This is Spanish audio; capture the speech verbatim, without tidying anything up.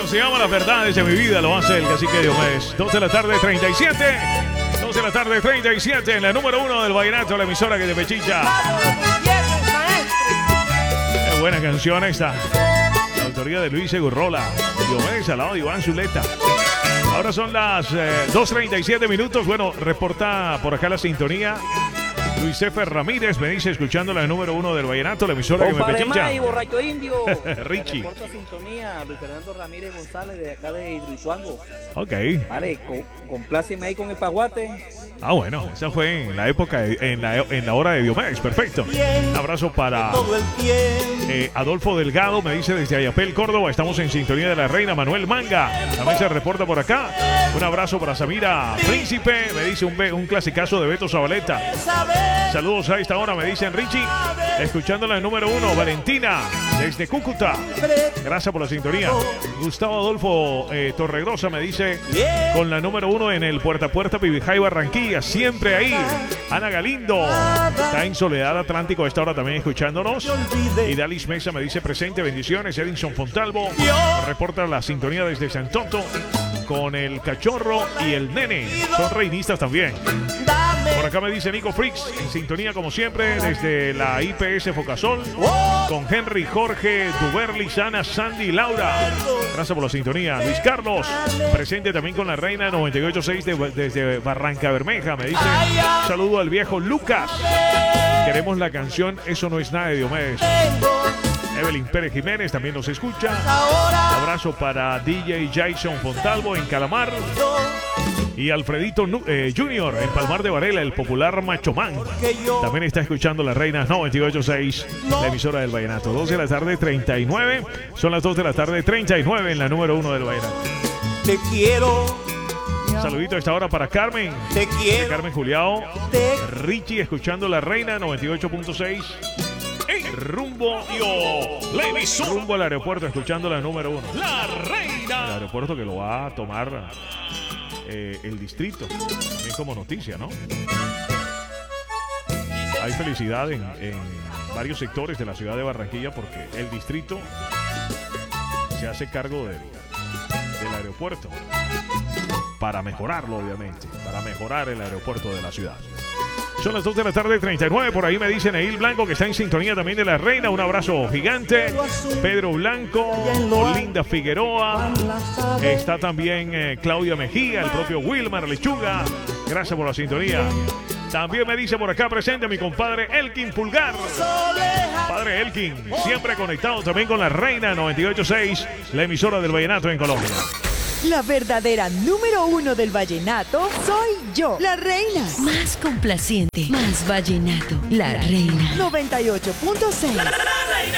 Bueno, se llama Las Verdades de mi vida, lo hace el cacique Diomedes. dos de la tarde, treinta y siete. dos de la tarde, treinta y siete. En la número uno del vallenato, la emisora que te pechicha. Qué buena canción esta. La autoría de Luis Segurrola. Diomedes al lado de Iván Zuleta. Ahora son las eh, dos treinta y siete minutos. Bueno, reporta por acá la sintonía Luis Efer Ramírez, me dice, escuchando la número uno del vallenato, la emisora que me pechicha. May, borracho indio. Richie. Reporta sintonía, Luis Fernando Ramírez González, de acá de Hidroituango. Ok. Vale, co compláceme ahí con el paguate. Ah, bueno, esa fue en la época, de, en, la, en la hora de Diomedes, perfecto. Un abrazo para eh, Adolfo Delgado, me dice desde Ayapel, Córdoba, estamos en sintonía de la reina Manuel Manga, también se reporta por acá. Un abrazo para Samira Príncipe, me dice un, un clasicazo de Beto Zabaleta. Saludos a esta hora, me dicen Richie, escuchando la número uno, Valentina, desde Cúcuta. Gracias por la sintonía. Gustavo Adolfo eh, Torregrosa me dice, con la número uno en el Puerta a Puerta, Pibijay, Barranquilla, siempre ahí. Ana Galindo está en Soledad Atlántico a esta hora también escuchándonos. Y Dalis Mesa me dice presente, bendiciones. Edinson Fontalvo reporta la sintonía desde San Tonto con el Cachorro y el Nene, son reinistas también. Por acá me dice Nico Frix, en sintonía como siempre desde la I P S Focasol con Henry, Jorge, Duberly, Sana, Sandy y Laura. Gracias por la sintonía. Luis Carlos, presente también con la reina noventa y ocho punto seis de, desde Barranca Bermeja. Me dice, un saludo al viejo Lucas. Queremos la canción Eso no es nada de Diomedes. Evelyn Pérez Jiménez también nos escucha. Abrazo para D J Jason Fontalvo en Calamar. Y Alfredito eh, Junior en Palmar de Varela, el popular Machomán. También está escuchando la reina noventa y ocho punto seis, la emisora del vallenato. dos de la tarde, treinta y nueve. Son las dos de la tarde, treinta y nueve en la número uno del vallenato. Te quiero. Un saludito a esta hora para Carmen. Te quiero. Carmen Juliao. Richie escuchando la reina noventa y ocho punto seis. Rumbo yo, la emisora. Rumbo al aeropuerto escuchando la número uno. La reina. El aeropuerto que lo va a tomar eh, el distrito. También como noticia, ¿no? Hay felicidad en, en varios sectores de la ciudad de Barranquilla porque el distrito se hace cargo del, del aeropuerto. Para mejorarlo, obviamente. Para mejorar el aeropuerto de la ciudad. Son las dos de la tarde, treinta y nueve. Por ahí me dice Neil Blanco que está en sintonía también de la reina. Un abrazo gigante. Pedro Blanco, Linda Figueroa. Está también eh, Claudia Mejía, el propio Wilmar Lechuga. Gracias por la sintonía. También me dice por acá presente mi compadre Elkin Pulgar. Padre Elkin, siempre conectado también con la reina noventa y ocho punto seis, la emisora del vallenato en Colombia. La verdadera número uno del vallenato soy yo, la reina. Más complaciente, más vallenato, la reina. noventa y ocho punto seis.